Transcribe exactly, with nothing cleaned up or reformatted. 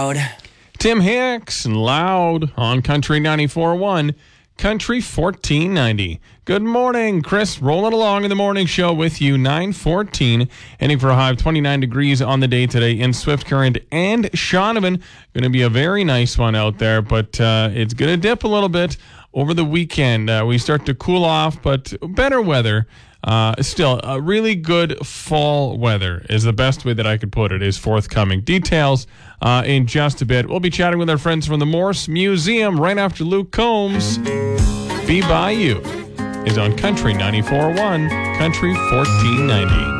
Loud. Tim Hicks, Loud on Country ninety-four point one, Country fourteen ninety. Good morning, Chris. Rolling along in the morning show with you, nine fourteen, heading for a high of twenty-nine degrees on the day today in Swift Current and Shaunavon. Going to be a very nice one out there, but uh, it's going to dip a little bit over the weekend. Uh, we start to cool off, but better weather. Uh, still, a really good fall weather is the best way that I could put it, is forthcoming. Details uh, in just a bit. We'll be chatting with our friends from the Morse Museum right after Luke Combs. Be By You is on Country ninety-four point one, Country fourteen ninety.